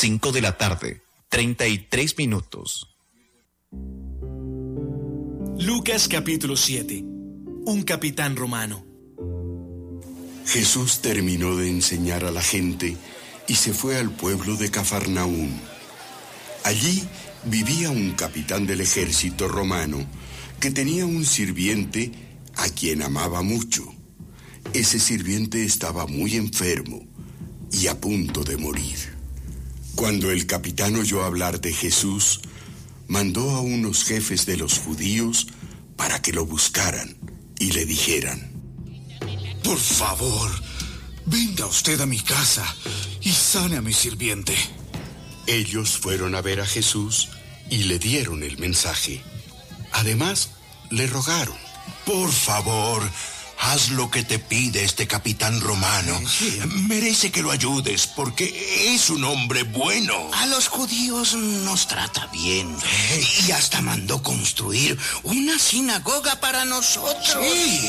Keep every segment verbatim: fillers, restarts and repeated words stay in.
cinco de la tarde, treinta y tres minutos. Lucas capítulo siete. Un capitán romano. Jesús terminó de enseñar a la gente y se fue al pueblo de Cafarnaúm. Allí vivía un capitán del ejército romano que tenía un sirviente a quien amaba mucho. Ese sirviente estaba muy enfermo y a punto de morir. Cuando el capitán oyó hablar de Jesús, mandó a unos jefes de los judíos para que lo buscaran y le dijeran: por favor, venga usted a mi casa y sane a mi sirviente. Ellos fueron a ver a Jesús y le dieron el mensaje. Además, le rogaron: por favor, haz lo que te pide este capitán romano. Sí. Merece que lo ayudes porque es un hombre bueno. A los judíos nos trata bien. Y hasta mandó construir una sinagoga para nosotros. Sí.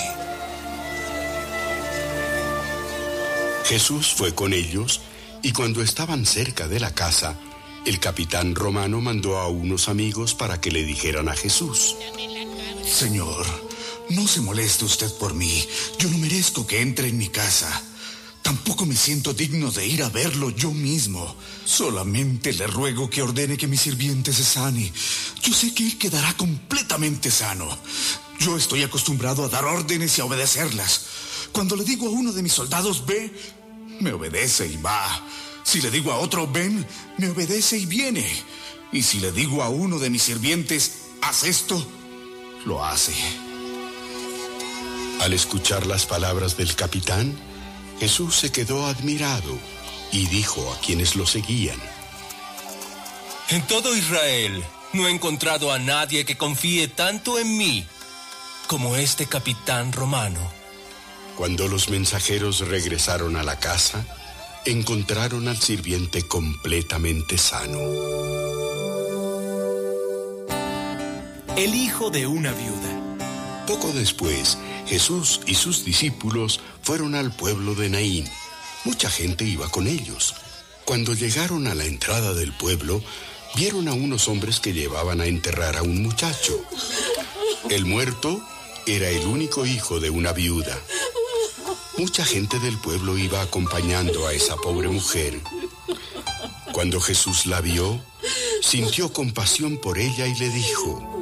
Jesús fue con ellos y cuando estaban cerca de la casa, el capitán romano mandó a unos amigos para que le dijeran a Jesús: Señor, no se moleste usted por mí. Yo no merezco que entre en mi casa. Tampoco me siento digno de ir a verlo yo mismo. Solamente le ruego que ordene que mi sirviente se sane. Yo sé que él quedará completamente sano. Yo estoy acostumbrado a dar órdenes y a obedecerlas. Cuando le digo a uno de mis soldados, ve, me obedece y va. Si le digo a otro, ven, me obedece y viene. Y si le digo a uno de mis sirvientes, haz esto, lo hace. Al escuchar las palabras del capitán, Jesús se quedó admirado y dijo a quienes lo seguían: en todo Israel no he encontrado a nadie que confíe tanto en mí como este capitán romano. Cuando los mensajeros regresaron a la casa, encontraron al sirviente completamente sano. El hijo de una viuda. Poco después, Jesús y sus discípulos fueron al pueblo de Naín. Mucha gente iba con ellos. Cuando llegaron a la entrada del pueblo, vieron a unos hombres que llevaban a enterrar a un muchacho. El muerto era el único hijo de una viuda. Mucha gente del pueblo iba acompañando a esa pobre mujer. Cuando Jesús la vio, sintió compasión por ella y le dijo: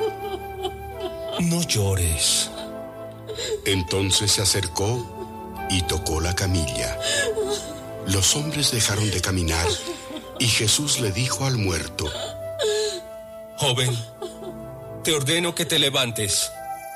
no llores. Entonces se acercó y tocó la camilla. Los hombres dejaron de caminar y Jesús le dijo al muerto: joven, te ordeno que te levantes.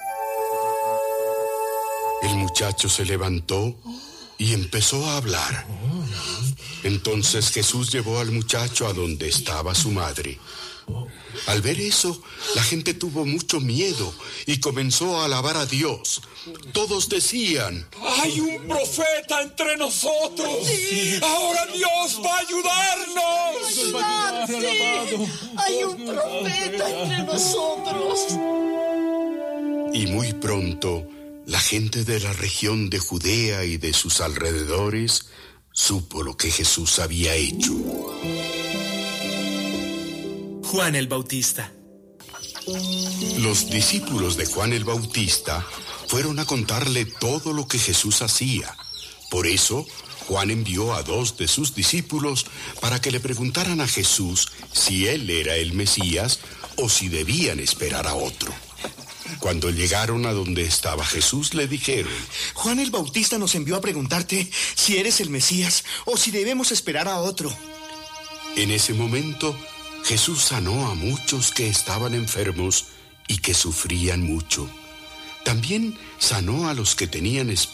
El muchacho se levantó y empezó a hablar. Entonces Jesús llevó al muchacho a donde estaba su madre. Al ver eso, la gente tuvo mucho miedo y comenzó a alabar a Dios. Todos decían: ¡hay un profeta entre nosotros! Sí. ¡Ahora Dios va a ayudarnos! Sí. ¡Hay un profeta entre nosotros! Y muy pronto, la gente de la región de Judea y de sus alrededores supo lo que Jesús había hecho. Juan el Bautista. Los discípulos de Juan el Bautista fueron a contarle todo lo que Jesús hacía. Por eso, Juan envió a dos de sus discípulos para que le preguntaran a Jesús si él era el Mesías o si debían esperar a otro. Cuando llegaron a donde estaba Jesús, le dijeron: Juan el Bautista nos envió a preguntarte si eres el Mesías o si debemos esperar a otro. En ese momento, Jesús sanó a muchos que estaban enfermos y que sufrían mucho. También sanó a los que tenían espíritus